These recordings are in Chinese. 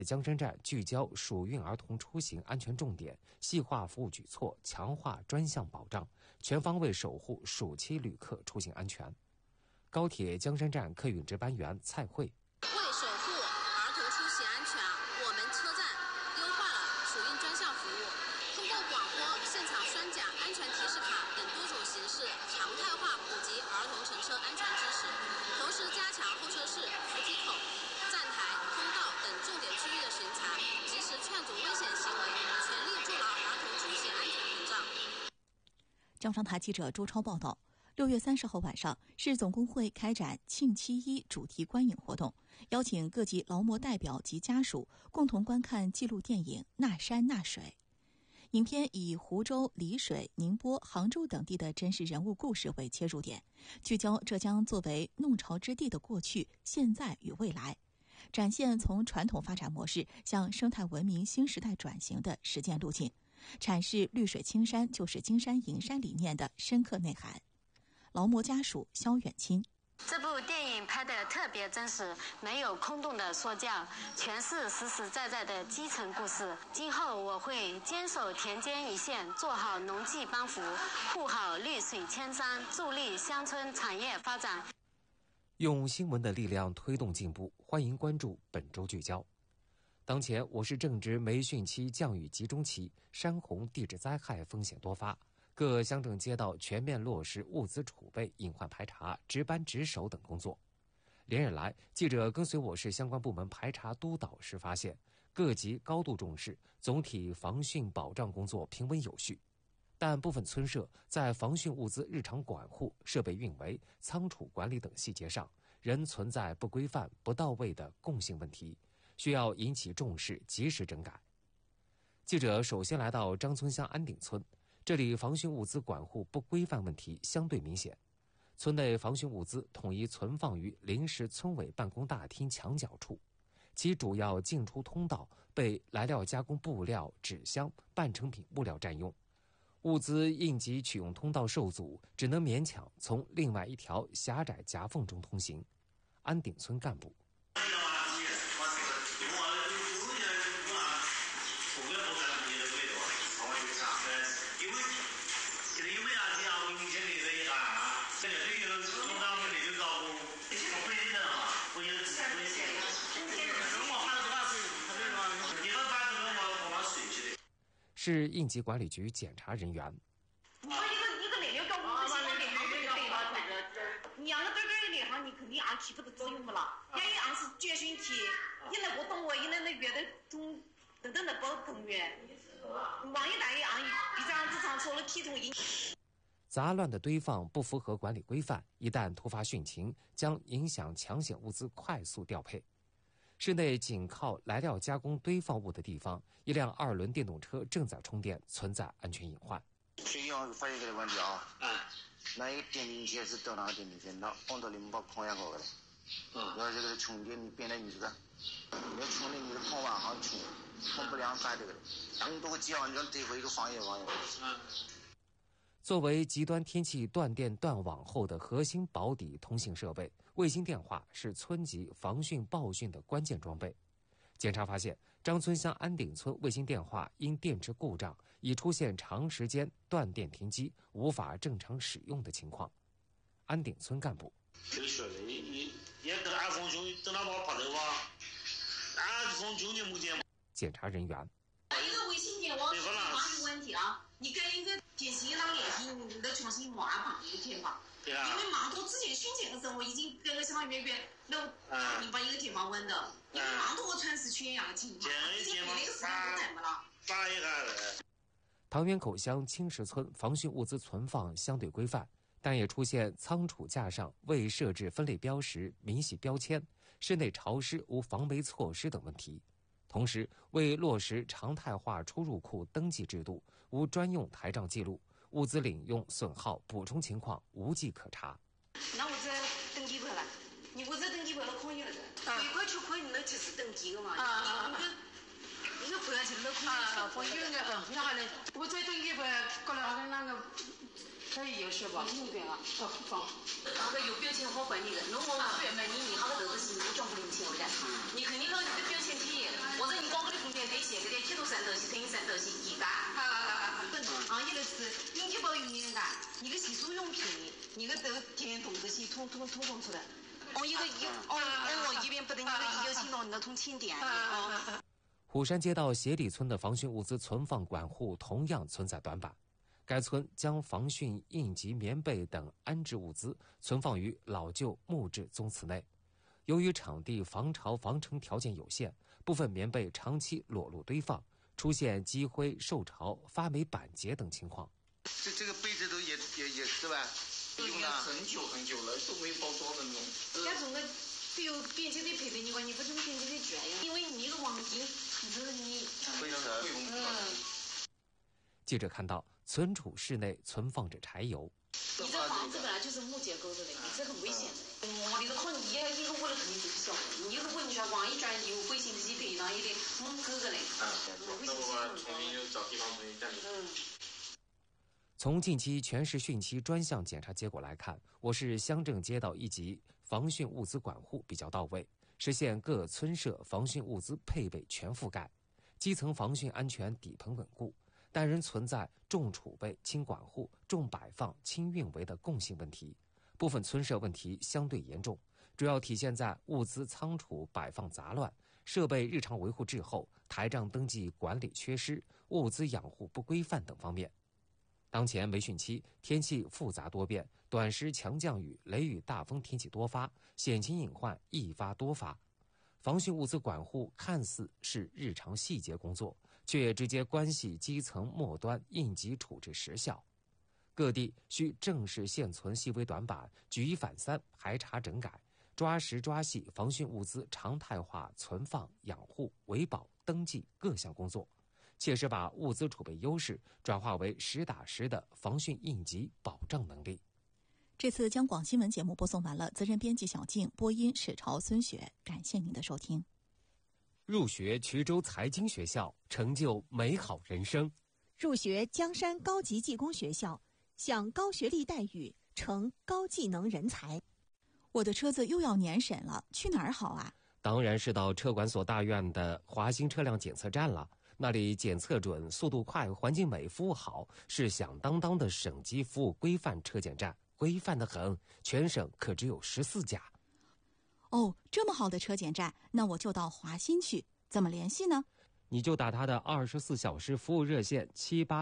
江山站聚焦属孕儿童出行安全重点，细化服务举措，强化专项保障，全方位守护暑期旅客出行安全。高铁江山站客运值班员蔡慧： 为守护儿童出行安全，我们车站优化了暑孕专项服务，通过广播、现场宣讲、安全提示卡等多种形式，常态化普及儿童乘车安全知识，同时加强候车室、扶梯口、站台、通道等重点区域的巡查，及时劝阻危险行为，全力筑牢儿童出行安全屏障。 张商台记者周超报道。6月30号晚上，市总工会开展庆7·1主题观影活动，邀请各级劳模代表及家属共同观看纪录电影《那山那水》。影片以湖州、丽水、宁波、杭州等地的真实人物故事为切入点，聚焦浙江作为弄潮之地的过去、现在与未来，展现从传统发展模式向生态文明新时代转型的实践路径，阐释绿水青山就是金山银山理念的深刻内涵。劳模家属肖远清： 这部电影拍得特别真实，没有空洞的说教，全是实实在在的基层故事。今后我会坚守田间一线，做好农技帮扶，护好绿水青山，助力乡村产业发展。 用新闻的力量推动进步，欢迎关注本周聚焦。当前我市正值梅汛期降雨集中期，山洪地质灾害风险多发，各乡镇街道全面落实物资储备、隐患排查、值班值守等工作。连日来，记者跟随我市相关部门排查督导时发现，各级高度重视，总体防汛保障工作平稳有序。但部分村社在防汛物资日常管护、设备运维、仓储管理等细节上，仍存在不规范、不到位的共性问题，需要引起重视，及时整改。记者首先来到张村乡安顶村，这里防汛物资管护不规范问题相对明显。村内防汛物资统一存放于临时村委办公大厅墙角处，其主要进出通道被来料加工布料、纸箱、半成品物料占用，物资应急取用通道受阻，只能勉强从另外一条狭窄夹缝中通行。安顶村干部：是应急管理局检查人员。 你让那这个联行，你肯定按起不得作用不了。要一按是绝训体，你那个动物，你那月的中等等的包动员，万一大一按比这样子上错了体重因。 杂乱的堆放不符合管理规范，一旦突发汛情，将影响抢险物资快速调配。市内紧靠来料加工堆放物的地方，一辆2轮电动车正在充电，存在安全隐患。 最近我发现这个问题啊，那一个电瓶车是到那个电瓶车，那往到你们把空压过来，要这个充电变得你这个，要充电你的跑完好充不了干这个，当多几万就得回一个行业。 作为极端天气断电断网后的核心保底通信设备，卫星电话是村级防汛报汛的关键装备。检查发现，张村乡安顶村卫星电话因电池故障，已出现长时间断电停机，无法正常使用的情况。安顶村干部：检查人员： 一个卫星电网是一个问题啊，你跟一个电信那联系，你得重新码绑一个电话。对啊。因为码头之前汛情的时候，我已经跟个上月那你把一个电话问的，因为码头全是全样的情况，已经那个时间不等了。 唐园口乡青石村防汛物资存放相对规范，但也出现仓储架上未设置分类标识、明细标签，室内潮湿无防霉措施等问题。同时，为落实常态化出入库登记制度，无专用台账记录，物资领用、损耗、补充情况无迹可查。 那我这登记不了，你我这登记不了可以了，最快就可以，那就是登记了嘛。一个不要钱都可以。我有个那好嘞，我这登记不过来好像那个这有事吧？对啊，放。那个有表情好管理的，那我不要买你好个豆子是不讲不领情的。你肯定和你的表情体，或者你光个的空间对写个的铁路上头是等于上头是一干。你的是用起包用的干，你个洗漱用品，你个都填动这些统出来。我一边不得你个有请到你的通清点。 虎山街道鞋底村的防汛物资存放管户同样存在短板。该村将防汛应急棉被等安置物资存放于老旧木质宗祠内，由于场地防潮防尘条件有限，部分棉被长期裸露堆放，出现积灰、受潮、发霉、板结等情况。 这个被子都也是吧？ 用了很久了，都没包装的那种。 那种的只有编辑的配备，你管你不怎么编辑的这样，因为你那个网巾，就是你灰尘。 记者看到存储室内存放着柴油。 你这房子本来就是木结构的，你这很危险的。你这可能一个屋了肯定就不小，你这个屋你说往一转有危险的是对上也得隔着嘞。 那我重新就找地方重新站着。 从近期全市汛期专项检查结果来看，我市乡镇街道一级防汛物资管护比较到位，实现各村社防汛物资配备全覆盖，基层防汛安全底棚稳固。但仍存在重储备、轻管护、重摆放、轻运维的共性问题，部分村社问题相对严重，主要体现在物资仓储摆放杂乱、设备日常维护滞后、台账登记管理缺失、物资养护不规范等方面。当前为汛期，天气复杂多变，短时强降雨、雷雨大风天气多发，险情隐患易发多发。防汛物资管护看似是日常细节工作，却直接关系基层末端应急处置实效。各地需正视现存细微短板，举一反三，排查整改，抓实抓细防汛物资常态化存放、养护、维保、登记各项工作，切实把物资储备优势转化为实打实的防汛应急保障能力。 这次央广新闻节目播送完了，责任编辑小静，播音史朝、孙雪，感谢您的收听。 入学衢州财经学校，成就美好人生； 入学江山高级技工学校，享高学历待遇，成高技能人才。 我的车子又要年审了，去哪儿好啊？ 当然是到车管所大院的华新车辆检测站了，那里检测准、速度快、环境美、服务好，是响当当的省级服务规范车检站。规范得很，全省可只有14家。 哦，这么好的车检站，那我就到华新去。怎么联系呢？ 你就打他的24小时服务热线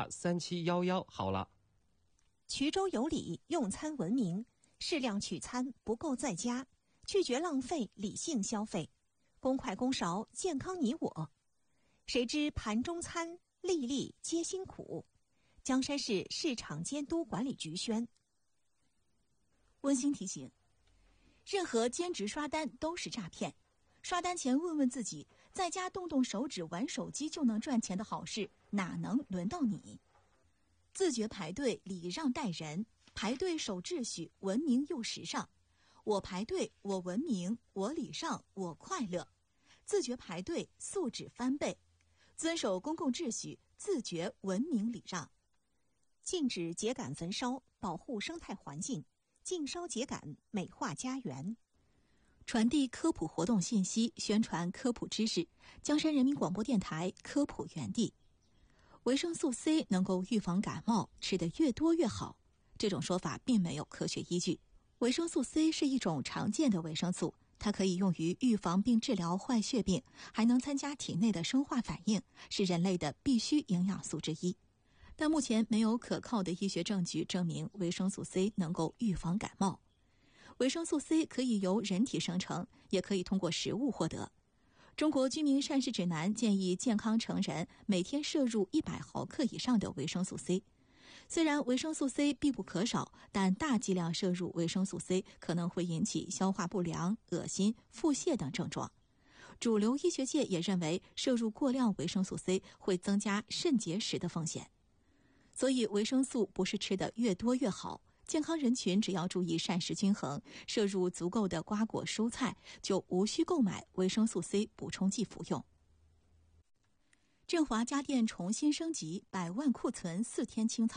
783711好了。 衢州有礼，用餐文明，适量取餐，不够在家，拒绝浪费，理性消费，公筷公勺，健康你我。谁知盘中餐，粒粒皆辛苦。江山市市场监督管理局宣。 温馨提醒：任何兼职刷单都是诈骗。刷单前问问自己，在家动动手指玩手机就能赚钱的好事，哪能轮到你？自觉排队，礼让待人，排队守秩序，文明又时尚。我排队，我文明，我礼让，我快乐。自觉排队，素质翻倍。遵守公共秩序，自觉文明礼让。 禁止秸秆焚烧，保护生态环境。禁烧秸秆，美化家园。 传递科普活动信息，宣传科普知识。江山人民广播电台科普园地。维生素 C 能够预防感冒，吃得越多越好。这种说法并没有科学依据。维生素 C 是一种常见的维生素，它可以用于预防并治疗坏血病，还能参加体内的生化反应，是人类的必需营养素之一。但目前没有可靠的医学证据证明维生素 C 能够预防感冒。维生素 C 可以由人体生成，也可以通过食物获得。中国居民膳食指南建议健康成人每天摄入100毫克以上的维生素 C。虽然维生素 C 必不可少，但大剂量摄入维生素 C 可能会引起消化不良、恶心、腹泻等症状。主流医学界也认为，摄入过量维生素 C 会增加肾结石的风险。所以维生素不是吃得越多越好，健康人群只要注意膳食均衡，摄入足够的瓜果蔬菜，就无需购买维生素 C 补充剂服用。振华家电重新升级，100万库存4天清仓，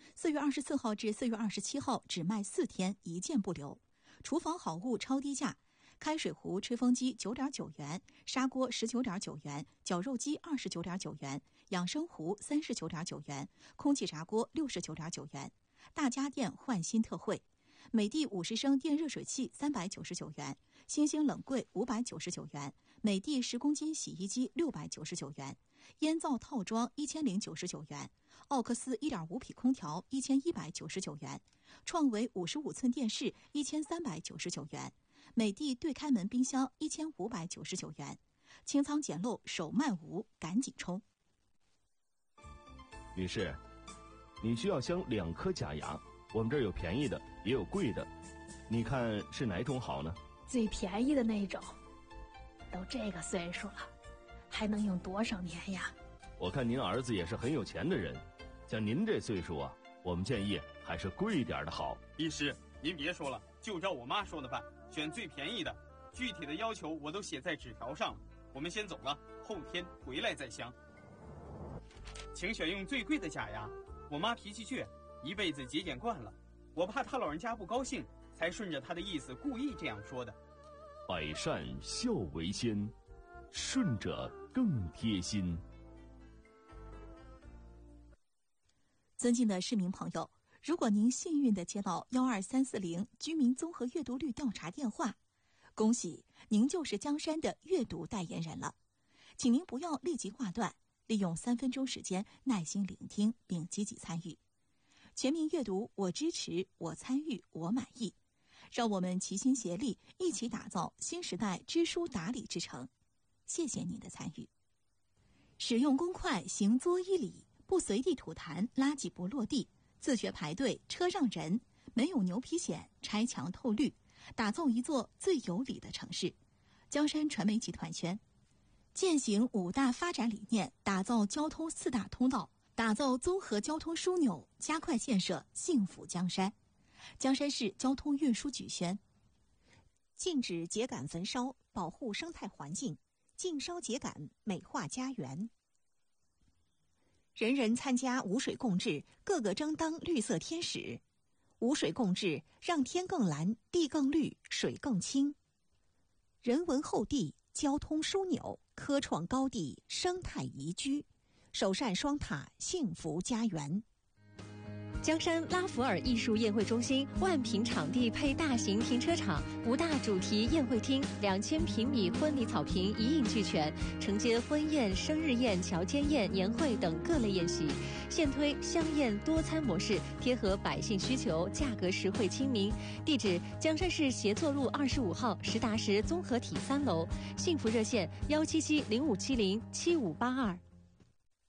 4月24号至4月27号只卖4天，一件不留。厨房好物超低价，开水壶、吹风机9.9元，砂锅19.9元，绞肉机29.9元，养生壶39.9元，空气炸锅69.9元。大家电换新特惠，美的50升电热水器399元，星星冷柜599元，美的10公斤洗衣机699元，烟灶套装1099元，奥克斯1.5匹空调1199元，创维55寸电视1399元，美的对开门冰箱1599元。清仓捡漏手慢无，赶紧冲！ 女士，你需要镶2颗假牙，我们这儿有便宜的，也有贵的，你看是哪种好呢？ 最便宜的那种。都这个岁数了，还能用多少年呀？ 我看您儿子也是很有钱的人，像您这岁数啊，我们建议还是贵点的好。 医师，您别说了，就照我妈说的办，选最便宜的，具体的要求我都写在纸条上了。我们先走了，后天回来再镶。请选用最贵的假牙，我妈脾气倔，一辈子节俭惯了，我怕她老人家不高兴，才顺着她的意思故意这样说的。 百善孝为先，顺者更贴心。 尊敬的市民朋友，如果您幸运地接到12340居民综合阅读率调查电话，恭喜您就是江山的阅读代言人了。请您不要立即挂断，利用3分钟时间耐心聆听并积极参与。全民阅读，我支持，我参与，我满意。让我们齐心协力，一起打造新时代知书达理之城。谢谢您的参与。使用公筷，行作1礼，不随地吐痰，垃圾不落地，自觉排队，车让人，没有牛皮癣，拆墙透绿，打造一座最有理的城市。江山传媒集团宣，践行5大发展理念，打造交通4大通道，打造综合交通枢纽，加快建设幸福江山。江山市交通运输局宣， 禁止秸秆焚烧，保护生态环境，禁烧秸秆，美化家园。人人参加无水共治，个个争当绿色天使。无水共治，让天更蓝，地更绿，水更清。人文厚地，交通枢纽，科创高地，生态宜居，首善双塔，幸福家园。 江山拉弗尔艺术宴会中心万平场地配大型停车场，5大主题宴会厅，2000平米婚礼草坪一应俱全，承接婚宴、生日宴、乔间宴、年会等各类宴席。现推香宴多餐模式，贴合百姓需求，价格实惠亲民。地址：江山市协作路25号实达实综合体3楼。幸福热线：17705707582。